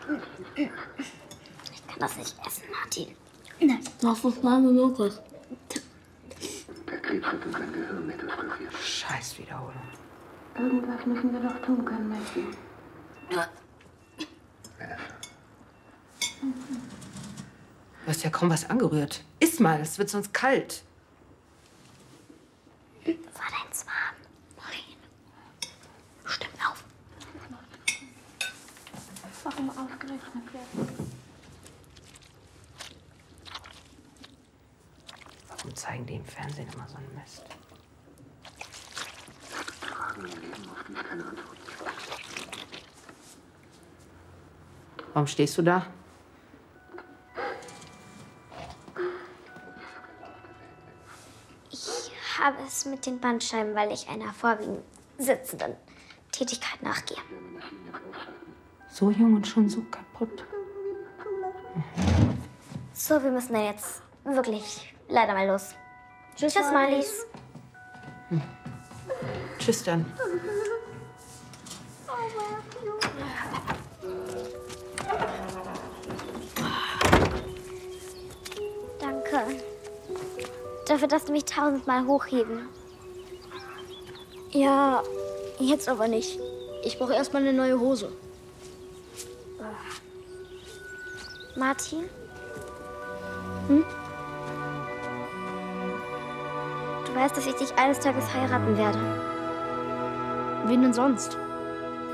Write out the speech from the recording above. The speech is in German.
Ich kann das nicht essen, Martin. Nein. Lass uns mal Minutes. Der Krebs hat in sein Gehirn metastassiert. Scheiß Wiederholung. Irgendwas müssen wir doch tun können, Mädchen. Du hast ja kaum was angerührt. Iss mal, es wird sonst kalt. War deins warm? Nein. Stimmt auf. Warum ausgerechnet jetzt? Warum zeigen die im Fernsehen immer so einen Mist? Fragen im Leben, auf die ich keine Antwort habe. Warum stehst du da? Ich habe es mit den Bandscheiben, weil ich einer vorwiegend sitzenden Tätigkeit nachgehe. So jung und schon so kaputt. So, wir müssen dann jetzt wirklich leider mal los. Tschüss, Marlies. Tschüss dann. Danke. Dafür, dass du mich 1000-mal hochheben. Ja, jetzt aber nicht. Ich brauche erstmal eine neue Hose. Martin? Hm? Du weißt, dass ich dich eines Tages heiraten werde. Wen denn sonst?